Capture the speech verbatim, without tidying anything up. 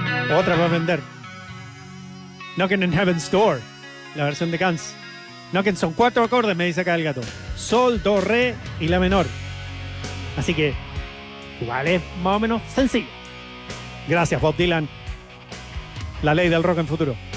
Otra para vender. Knockin' in Heaven's Door, la versión de Cans. Knockin' son cuatro acordes, me dice acá el gato. Sol, do, re y la menor. Así que igual es más o menos sencillo. Gracias, Bob Dylan. La ley del rock en futuro.